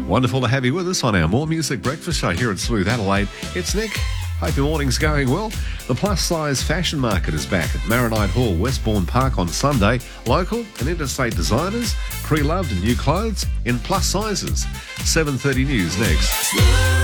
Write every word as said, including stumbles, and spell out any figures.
Wonderful to have you with us on our More Music Breakfast Show here at Smooth Adelaide. It's Nick. Hope your morning's going well. The Plus Size Fashion Market is back at Maronite Hall, Westbourne Park on Sunday. Local and interstate designers, pre-loved and new clothes in plus sizes. seven thirty news next.